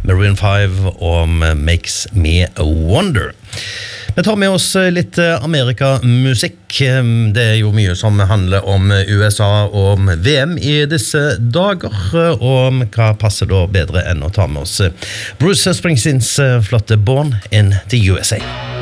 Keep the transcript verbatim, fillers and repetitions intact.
Maroon five og Makes Me Wonder. Vi tar med oss litt Amerika-musikk. Det er jo mye som handler om U S A og om V M i disse dager, og hva passer da bedre enn å ta med oss Bruce Springsteens flotte Born in the U S A.